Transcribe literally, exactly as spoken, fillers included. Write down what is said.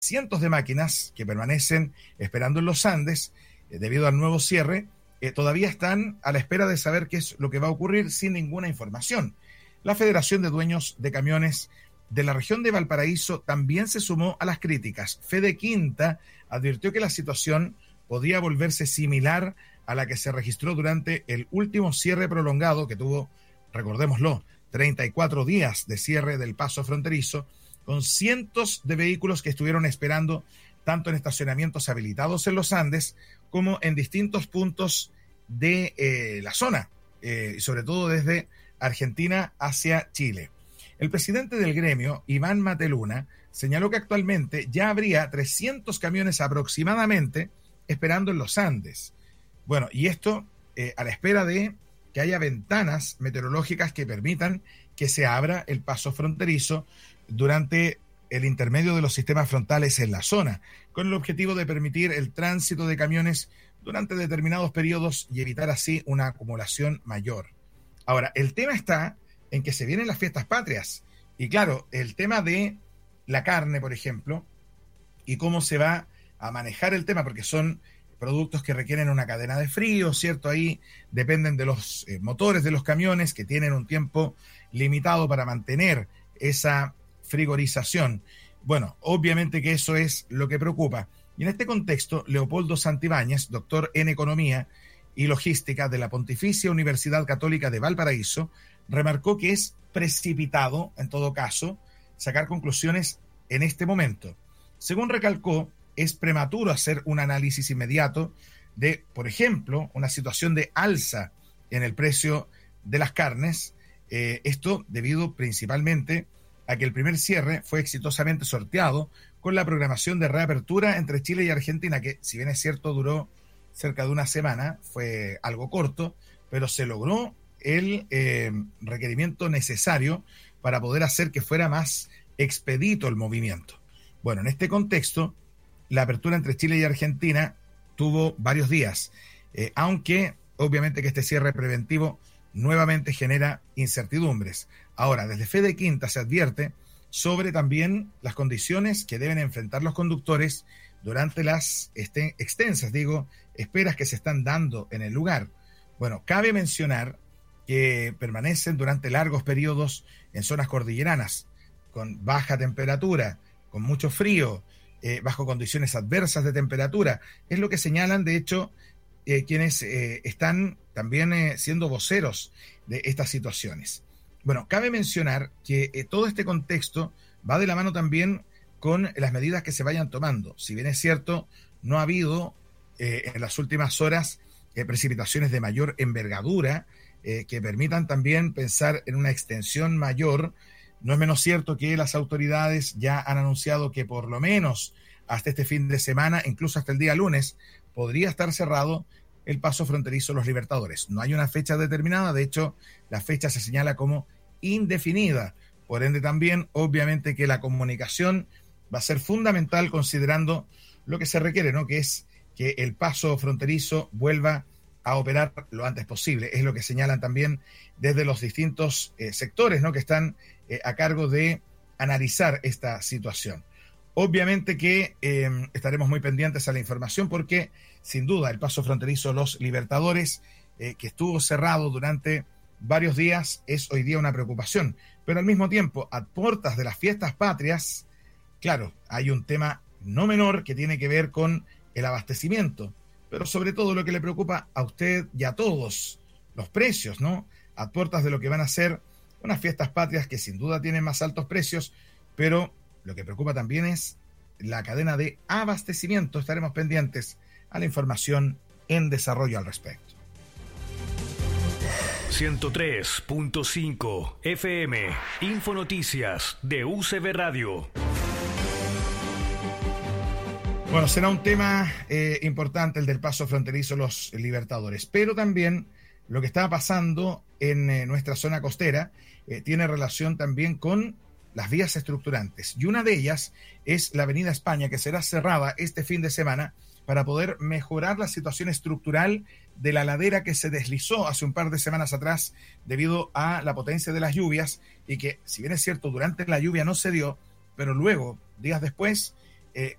cientos de máquinas que permanecen esperando en los Andes eh, debido al nuevo cierre, eh, todavía están a la espera de saber qué es lo que va a ocurrir sin ninguna información. La Federación de Dueños de Camiones de la región de Valparaíso también se sumó a las críticas. Fede Quinta advirtió que la situación podría volverse similar a la que se registró durante el último cierre prolongado que tuvo, recordémoslo, treinta y cuatro días de cierre del paso fronterizo, con cientos de vehículos que estuvieron esperando tanto en estacionamientos habilitados en los Andes como en distintos puntos de eh, la zona, eh, y sobre todo desde Argentina hacia Chile. El presidente del gremio, Iván Mateluna, señaló que actualmente ya habría trescientos camiones aproximadamente esperando en los Andes. Bueno, y esto eh, a la espera de que haya ventanas meteorológicas que permitan que se abra el paso fronterizo durante el intermedio de los sistemas frontales en la zona, con el objetivo de permitir el tránsito de camiones durante determinados periodos y evitar así una acumulación mayor. Ahora, el tema está en que se vienen las fiestas patrias. Y claro, el tema de la carne, por ejemplo, y cómo se va a manejar el tema, porque son productos que requieren una cadena de frío, ¿cierto? Ahí dependen de los eh, motores de los camiones que tienen un tiempo limitado para mantener esa frigorización. Bueno, obviamente que eso es lo que preocupa. Y en este contexto, Leopoldo Santibáñez, doctor en Economía y Logística de la Pontificia Universidad Católica de Valparaíso, remarcó que es precipitado, en todo caso, sacar conclusiones en este momento. Según recalcó, es prematuro hacer un análisis inmediato de, por ejemplo, una situación de alza en el precio de las carnes. Eh, esto debido principalmente a que el primer cierre fue exitosamente sorteado con la programación de reapertura entre Chile y Argentina, que si bien es cierto duró cerca de una semana, fue algo corto, pero se logró el eh, requerimiento necesario para poder hacer que fuera más expedito el movimiento. Bueno, en este contexto, la apertura entre Chile y Argentina tuvo varios días, eh, aunque obviamente que este cierre preventivo nuevamente genera incertidumbres. Ahora, desde Fede Quinta se advierte sobre también las condiciones que deben enfrentar los conductores durante las este, extensas, digo, esperas que se están dando en el lugar. Bueno, cabe mencionar que permanecen durante largos periodos en zonas cordilleranas, con baja temperatura, con mucho frío, eh, bajo condiciones adversas de temperatura. Es lo que señalan, de hecho, eh, quienes eh, están también eh, siendo voceros de estas situaciones. Bueno, cabe mencionar que eh, todo este contexto va de la mano también con las medidas que se vayan tomando. Si bien es cierto, no ha habido eh, en las últimas horas eh, precipitaciones de mayor envergadura eh, que permitan también pensar en una extensión mayor. No es menos cierto que las autoridades ya han anunciado que por lo menos hasta este fin de semana, incluso hasta el día lunes, podría estar cerrado el paso fronterizo Los Libertadores. No hay una fecha determinada, de hecho, la fecha se señala como indefinida. Por ende, también, obviamente, que la comunicación va a ser fundamental considerando lo que se requiere, ¿no? Que es que el paso fronterizo vuelva a operar lo antes posible. Es lo que señalan también desde los distintos eh, sectores, ¿no? Que están eh, a cargo de analizar esta situación. Obviamente que eh, estaremos muy pendientes a la información porque, sin duda, el paso fronterizo Los Libertadores, eh, que estuvo cerrado durante varios días, es hoy día una preocupación. Pero al mismo tiempo, a puertas de las fiestas patrias, claro, hay un tema no menor que tiene que ver con el abastecimiento, pero sobre todo lo que le preocupa a usted y a todos, los precios, ¿no? A puertas de lo que van a ser unas fiestas patrias que sin duda tienen más altos precios, pero lo que preocupa también es la cadena de abastecimiento. Estaremos pendientes a la información en desarrollo al respecto. ciento tres punto cinco F M, Infonoticias de U C B Radio. Bueno, será un tema eh, importante el del paso fronterizo Los Libertadores, pero también lo que está pasando en eh, nuestra zona costera eh, tiene relación también con las vías estructurantes. Y una de ellas es la Avenida España, que será cerrada este fin de semana para poder mejorar la situación estructural de la ladera que se deslizó hace un par de semanas atrás debido a la potencia de las lluvias y que, si bien es cierto, durante la lluvia no se dio, pero luego, días después, eh,